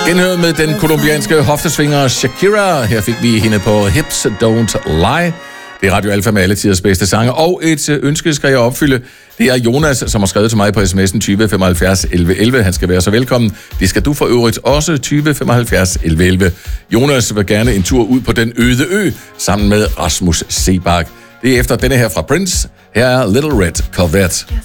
Genhørt med den kolumbianske hoftesvinger Shakira. Her fik vi hende på Hips Don't Lie. Det er Radio Alfa med alle tiders bedste sange. Og et ønske skal jeg opfylde. Det er Jonas, som har skrevet til mig på sms'en 20 75 11 11. Han skal være så velkommen. Det skal du for øvrigt også, 20 75 11 11. Jonas vil gerne en tur ud på den øde ø sammen med Rasmus Sebak. Det er efter denne her fra Prince. Her er Little Red Corvette.